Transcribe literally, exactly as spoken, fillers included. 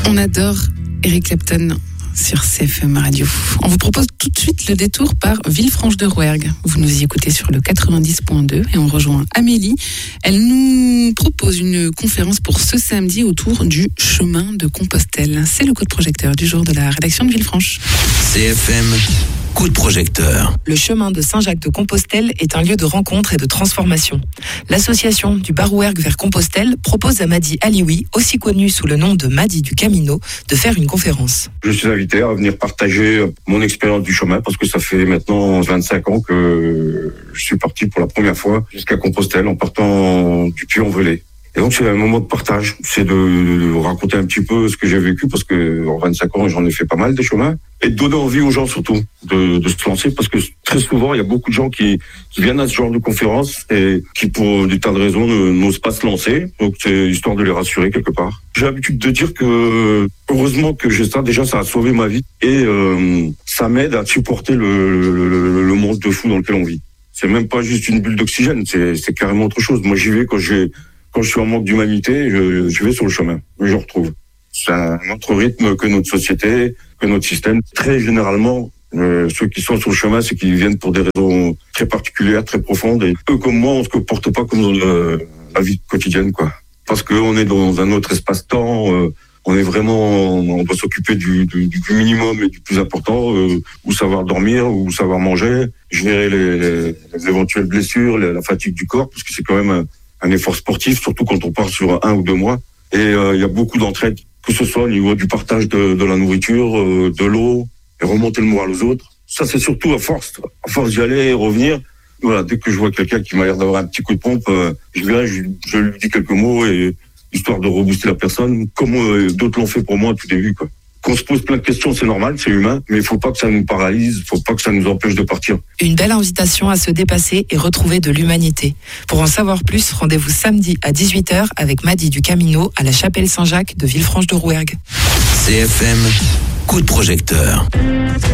On adore Eric Clapton sur C F M Radio. On vous propose tout de suite le détour par Villefranche-de-Rouergue. Vous nous y écoutez sur le quatre-vingt-dix point deux et on rejoint Amélie. Elle nous propose une conférence pour ce samedi autour du chemin de Compostelle. C'est le coup de projecteur du jour de la rédaction de Villefranche. C F M, coup de projecteur. Le chemin de Saint-Jacques-de-Compostelle est un lieu de rencontre et de transformation. L'association du Barouergue vers Compostelle propose à Madi Alioui, aussi connu sous le nom de Madi du Camino, de faire une conférence. Je suis invité à venir partager mon expérience du chemin parce que ça fait maintenant vingt-cinq ans que je suis parti pour la première fois jusqu'à Compostelle en partant du Puy-en-Velay. Et donc c'est un moment de partage, c'est de, de raconter un petit peu ce que j'ai vécu parce que en vingt-cinq ans j'en ai fait pas mal des chemins et de donner envie aux gens surtout de, de se lancer parce que très souvent il y a beaucoup de gens qui, qui viennent à ce genre de conférences et qui pour des tas de raisons n'osent pas se lancer, donc c'est histoire de les rassurer quelque part. J'ai l'habitude de dire que heureusement que j'ai ça, déjà ça a sauvé ma vie et euh, ça m'aide à supporter le, le, le monde de fou dans lequel on vit. C'est même pas juste une bulle d'oxygène, c'est, c'est carrément autre chose. Moi j'y vais quand j'ai Quand je suis en manque d'humanité, je, je vais sur le chemin, je retrouve. C'est un autre rythme que notre société, que notre système. Très généralement, euh, ceux qui sont sur le chemin, c'est qu'ils viennent pour des raisons très particulières, très profondes. Et eux comme moi, on se comporte pas comme dans le, la vie quotidienne, quoi. Parce qu'on est dans un autre espace-temps, euh, on est vraiment, on doit s'occuper du, du, du minimum et du plus important, euh, ou savoir dormir, ou savoir manger, gérer les, les, les éventuelles blessures, la, la fatigue du corps, parce que c'est quand même un, un effort sportif, surtout quand on part sur un ou deux mois. Et euh, il y a beaucoup d'entraide, que ce soit au niveau du partage de, de la nourriture, euh, de l'eau, et remonter le moral aux autres. Ça, c'est surtout à force, à force d'y aller et revenir. Voilà, dès que je vois quelqu'un qui m'a l'air d'avoir un petit coup de pompe, euh, je viens, je, je lui dis quelques mots, et histoire de rebooster la personne, comme euh, d'autres l'ont fait pour moi au tout début, quoi. Qu'on se pose plein de questions, c'est normal, c'est humain, mais il faut pas que ça nous paralyse, il faut pas que ça nous empêche de partir. Une belle invitation à se dépasser et retrouver de l'humanité. Pour en savoir plus, rendez-vous samedi à dix-huit heures avec Madi du Camino à la chapelle Saint-Jacques de Villefranche-de-Rouergue. C F M, coup de projecteur.